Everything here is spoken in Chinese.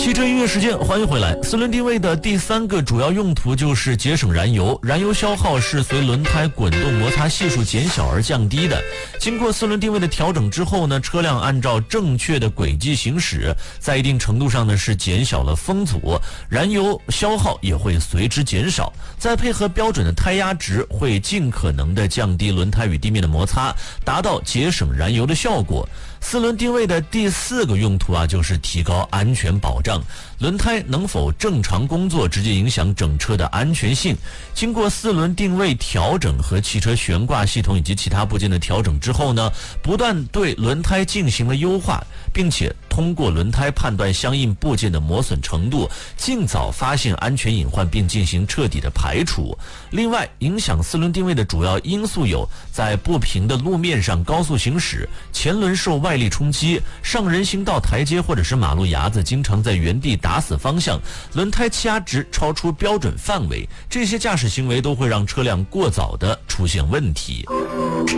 汽车音乐时间，欢迎回来。四轮定位的第三个主要用途就是节省燃油，燃油消耗是随轮胎滚动摩擦系数减小而降低的。经过四轮定位的调整之后呢，车辆按照正确的轨迹行驶，在一定程度上呢是减小了风阻，燃油消耗也会随之减少。再配合标准的胎压值，会尽可能的降低轮胎与地面的摩擦，达到节省燃油的效果。四轮定位的第四个用途就是提高安全保障。轮胎能否正常工作，直接影响整车的安全性。经过四轮定位调整和汽车悬挂系统以及其他部件的调整之后呢，不但对轮胎进行了优化，并且通过轮胎判断相应部件的磨损程度，尽早发现安全隐患并进行彻底的排除。另外，影响四轮定位的主要因素有：在不平的路面上高速行驶，前轮受外力冲击，上人行道台阶或者是马路牙子经常在原地打死方向，轮胎气压值超出标准范围，这些驾驶行为都会让车辆过早的出现问题。